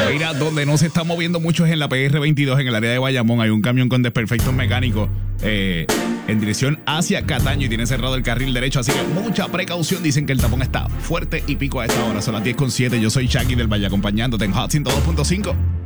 Mira, donde no se está moviendo mucho es en la PR22, en el área de Bayamón. Hay un camión con desperfectos mecánicos en dirección hacia Cataño y tiene cerrado el carril derecho, así que mucha precaución. Dicen que el tapón está fuerte y pico a esta hora. Son las 10:07. Yo soy Shaggy del Valle acompañándote en Hot 102.5.